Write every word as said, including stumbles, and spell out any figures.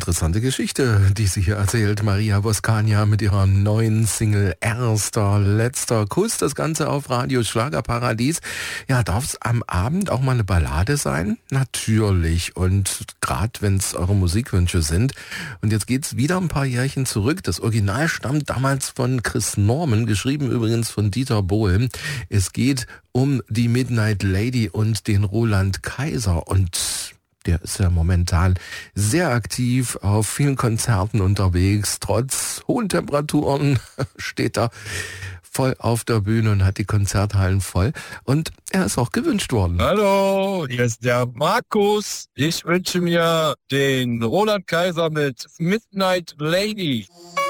interessante Geschichte, die sie hier erzählt. Maria Boscagna mit ihrer neuen Single Erster, letzter Kuss. Das Ganze auf Radio Schlagerparadies. Ja, darf es am Abend auch mal eine Ballade sein? Natürlich. Und gerade wenn es eure Musikwünsche sind. Und jetzt geht's wieder ein paar Jährchen zurück. Das Original stammt damals von Chris Norman, geschrieben übrigens von Dieter Bohlen. Es geht um die Midnight Lady und den Roland Kaiser. Und der ist ja momentan sehr aktiv auf vielen Konzerten unterwegs. Trotz hohen Temperaturen steht er voll auf der Bühne und hat die Konzerthallen voll. Und er ist auch gewünscht worden. Hallo, hier ist der Markus. Ich wünsche mir den Roland Kaiser mit Midnight Lady.